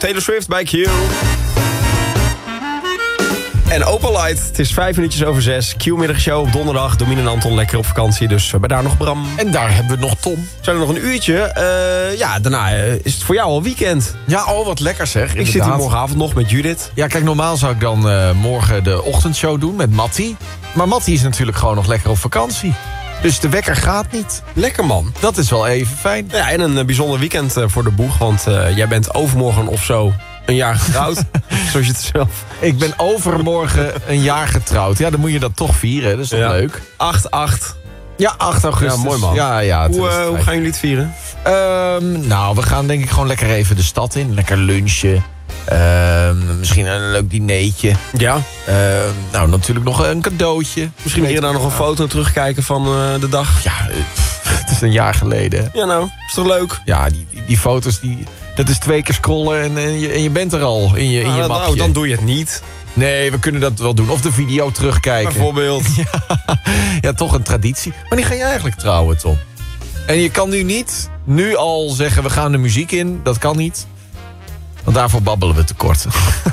Taylor Swift bij Q. En Opalite, het is 5:05. Q-middagshow op donderdag. Domien en Anton lekker op vakantie, dus we hebben daar nog Bram. En daar hebben we nog Tom. Zijn er nog een uurtje? Daarna is het voor jou al weekend. Ja, wat lekker zeg. Ik zit hier morgenavond nog met Judith. Ja, kijk, normaal zou ik dan morgen de ochtendshow doen met Mattie. Maar Mattie is natuurlijk gewoon nog lekker op vakantie. Dus de wekker gaat niet. Lekker man. Dat is wel even fijn. Ja, en een bijzonder weekend voor de boeg. Want jij bent overmorgen of zo een jaar getrouwd. Zoals je het zelf... Ik ben overmorgen een jaar getrouwd. Ja, dan moet je dat toch vieren. Dat is toch leuk? 8/8. Ja, 8 augustus. Ja, mooi man. Ja, hoe gaan jullie het vieren? Nou, we gaan denk ik gewoon lekker even de stad in. Lekker lunchen. Misschien een leuk dinertje. Ja. Nou, natuurlijk nog een cadeautje. Misschien hier dan nog een foto terugkijken van de dag. Ja, het is een jaar geleden. Ja nou, is toch leuk? Ja, die foto's, dat is 2 keer scrollen en je bent er al in je mapje. Nou, dan doe je het niet. Nee, we kunnen dat wel doen. Of de video terugkijken. Bijvoorbeeld. Ja, toch een traditie. Wanneer ga je eigenlijk trouwen, Tom? En je kan nu al zeggen, we gaan de muziek in. Dat kan niet. Want daarvoor babbelen we te kort.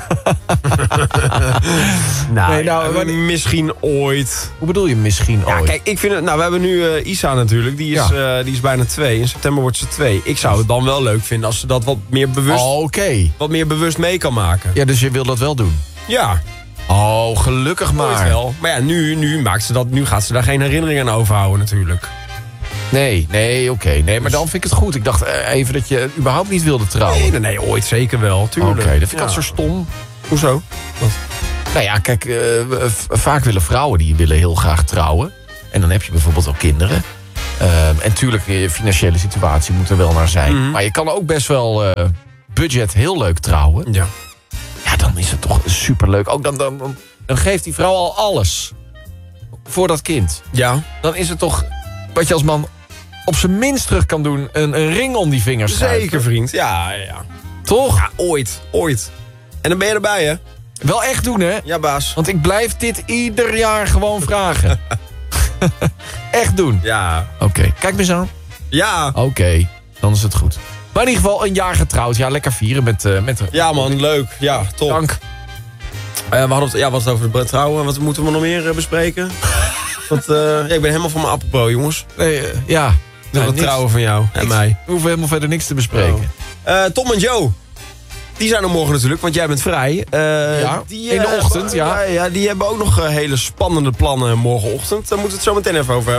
Misschien ooit. Hoe bedoel je misschien ooit? Ja, kijk, ik vind het... Nou, we hebben nu Isa natuurlijk. Die is bijna 2. In september wordt ze 2. Ik zou het dan wel leuk vinden als ze dat wat meer bewust mee kan maken. Ja, dus je wil dat wel doen? Ja. Oh, gelukkig maar. Ooit wel. Maar ja, nu gaat ze daar geen herinneringen aan overhouden natuurlijk. Nee, oké. Nee, maar dan vind ik het goed. Ik dacht even dat je überhaupt niet wilde trouwen. Nee, ooit zeker wel, tuurlijk. Oké, dat vind ik altijd zo stom. Hoezo? Wat? Nou ja, kijk, vaak willen vrouwen die willen heel graag trouwen. En dan heb je bijvoorbeeld ook kinderen. En tuurlijk, je financiële situatie moet er wel naar zijn. Mm-hmm. Maar je kan ook best wel budget heel leuk trouwen. Ja. Ja, dan is het toch superleuk. Ook dan geeft die vrouw al alles voor dat kind. Ja. Dan is het toch wat je als man op zijn minst terug kan doen, een ring om die vingers schuiven. Zeker, vriend. Ja. Toch? Ja, ooit. En dan ben je erbij, hè? Wel echt doen, hè? Ja, baas. Want ik blijf dit ieder jaar gewoon vragen. Echt doen. Ja. Oké. Kijk me eens aan. Ja. Oké, dan is het goed. Maar in ieder geval een jaar getrouwd. Ja, lekker vieren met Ja, man. Leuk. Ja, top. Dank. We hadden het over de trouwen. Wat moeten we nog meer bespreken? Want, ik ben helemaal van mijn apropos, jongens. Ja. Het trouwen van jou en mij. We hoeven helemaal verder niks te bespreken. Tom en Joe. Die zijn er morgen natuurlijk, want jij bent vrij. In de ochtend, ja. Ja, die hebben ook nog hele spannende plannen morgenochtend. Daar moeten we het zo meteen even over hebben.